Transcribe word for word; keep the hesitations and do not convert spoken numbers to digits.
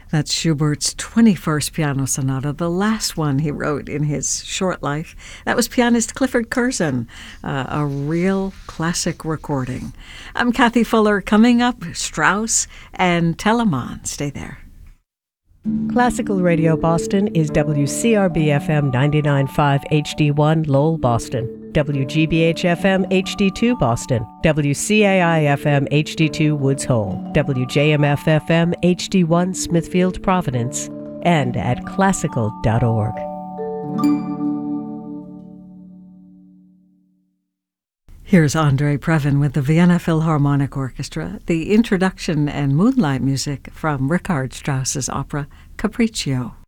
That's Schubert's twenty-first Piano Sonata, the last one he wrote in his short life. That was pianist Clifford Curzon, uh, a real classic recording. I'm Kathy Fuller. Coming up, Strauss and Telemann. Stay there. Classical Radio Boston is W C R B F M ninety-nine point five H D one Lowell, Boston, W G B H F M H D two Boston, W C A I F M H D two Woods Hole, W J M F F M H D one Smithfield, Providence, and at classical dot org. Here's Andre Previn with the Vienna Philharmonic Orchestra, the introduction and moonlight music from Richard Strauss's opera Capriccio.